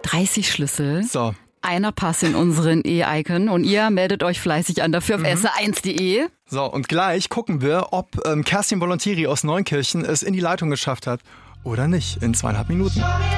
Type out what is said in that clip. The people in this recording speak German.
30 Schlüssel. So. Einer passt in unseren E-Icon und ihr meldet euch fleißig an dafür auf sr1.de. So, und gleich gucken wir, ob Kerstin Volontieri aus Neunkirchen es in die Leitung geschafft hat oder nicht in 2,5 Minuten.